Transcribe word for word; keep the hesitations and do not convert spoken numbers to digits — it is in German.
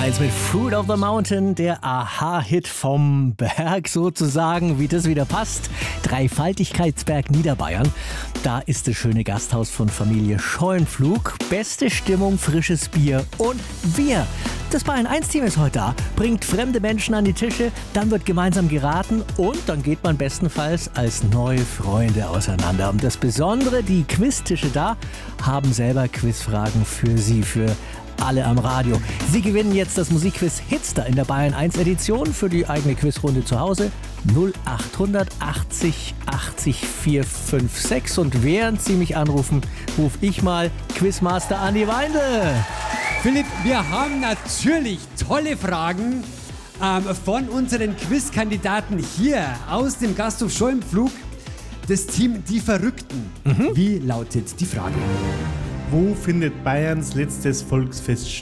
eins mit Fruit of the Mountain, der Aha-Hit vom Berg sozusagen, wie das wieder passt. Dreifaltigkeitsberg Niederbayern. Da ist das schöne Gasthaus von Familie Scheuenpflug. Beste Stimmung, frisches Bier und wir. Das Bayern eins Team ist heute da, bringt fremde Menschen an die Tische, dann wird gemeinsam geraten und dann geht man bestenfalls als neue Freunde auseinander. Und das Besondere, die Quiztische da haben selber Quizfragen für Sie, für alle am Radio. Sie gewinnen jetzt das Musikquiz Hitster in der Bayern eins Edition für die eigene Quizrunde zu Hause. null achthundert achtzig achtzig vier fünf sechs und während Sie mich anrufen, rufe ich mal Quizmaster Andi Weindl. Philipp, wir haben natürlich tolle Fragen ähm, von unseren Quizkandidaten hier aus dem Gasthof Scheuenpflug. Das Team Die Verrückten. Mhm. Wie lautet die Frage? Wo findet Bayerns letztes Volksfest statt?